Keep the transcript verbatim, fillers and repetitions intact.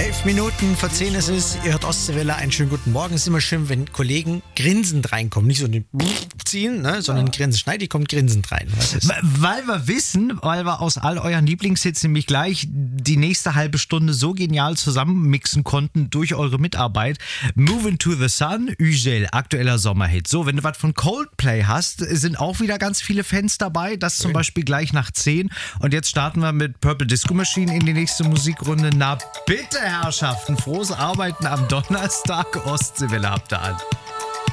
Elf Minuten vor zehn ist es. Ihr hört Ostseewelle. Einen schönen guten Morgen. Es ist immer schön, wenn Kollegen grinsend reinkommen. Nicht so den ziehen, ne, sondern grinsend. Schneidi kommt grinsend rein. Was ist? Weil wir wissen, weil wir aus all euren Lieblingshits nämlich gleich die nächste halbe Stunde so genial zusammenmixen konnten durch eure Mitarbeit. Moving to the Sun, Ugel, aktueller Sommerhit. So, wenn du was von Coldplay hast, sind auch wieder ganz viele Fans dabei. Das zum Beispiel gleich nach zehn. Und jetzt starten wir mit Purple Disco Machine in die nächste Musikrunde. Na bitte, Herrschaften, frohes Arbeiten am Donnerstag. Ostseewelle habt ihr an.